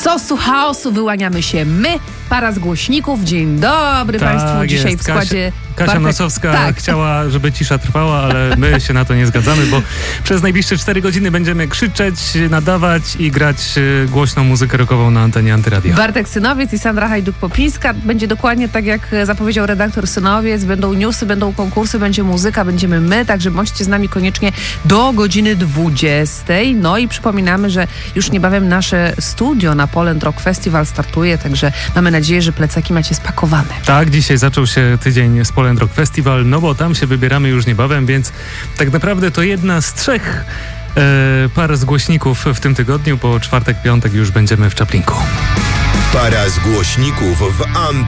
sosu, chaosu wyłaniamy się my, para z głośników. Dzień dobry Państwu. Dzisiaj w składzie Kasia Nosowska chciała, żeby cisza trwała, ale my się na to nie zgadzamy, bo przez najbliższe 4 godziny będziemy krzyczeć, nadawać i grać głośną muzykę rockową na antenie Antyradia. Bartek Synowiec i Sandra Hajduk-Popińska. Będzie dokładnie tak, jak zapowiedział redaktor Synowiec. Będą newsy, będą konkursy, będzie muzyka, będziemy my, także bądźcie z nami koniecznie do godziny 20. No i przypominamy, że już niebawem nasze studio na Poland Rock Festival startuje, także mamy nadzieję, że plecaki macie spakowane. Tak, dzisiaj zaczął się tydzień z Poland Rock Festival, no bo tam się wybieramy już niebawem, więc tak naprawdę to jedna z 3 par z głośników w tym tygodniu. Po czwartek, piątek już będziemy w Czaplinku. Para z głośników w